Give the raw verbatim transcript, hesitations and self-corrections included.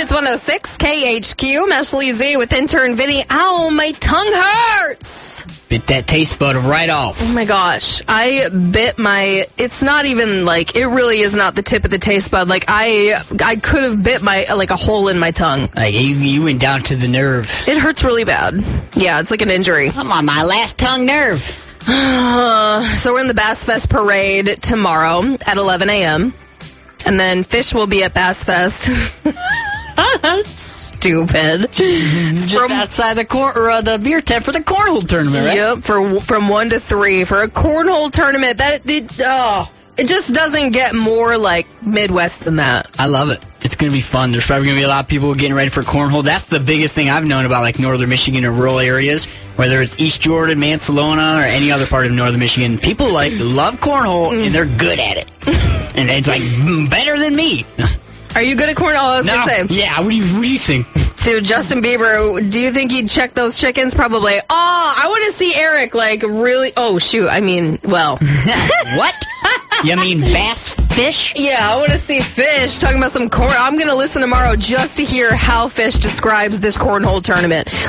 Hits one oh six, K H Q, Meshley Z with intern Vinny. Ow, my tongue hurts. Bit that taste bud right off. Oh my gosh. I bit my, it's not even like, it really is not the tip of the taste bud. Like I I could have bit my, like a hole in my tongue. Like you, you went down to the nerve. It hurts really bad. Yeah, it's like an injury. I'm on my last tongue nerve. So we're in the Bass Fest parade tomorrow at eleven a.m. And then Fish will be at Bass Fest. Stupid. Just from, outside the cor- or, uh, the beer tent for the cornhole tournament, right? Yep, for, from one to three for a cornhole tournament. That it, oh, it just doesn't get more like Midwest than that. I love it. It's going to be fun. There's probably going to be a lot of people getting ready for cornhole. That's the biggest thing I've known about like northern Michigan or rural areas, whether it's East Jordan, Mansalona, or any other part of northern Michigan. People like love cornhole and they're good at it. And it's like mm, better than me. Are you good at cornhole? I was no. going to say. Yeah, what do you what do you think? Dude, Justin Bieber, do you think he'd check those chickens? Probably. Oh, I want to see Eric, like, really. Oh, shoot. I mean, well. What? You mean bass fish? Yeah, I want to see Fish talking about some corn. I'm going to listen tomorrow just to hear how Fish describes this cornhole tournament.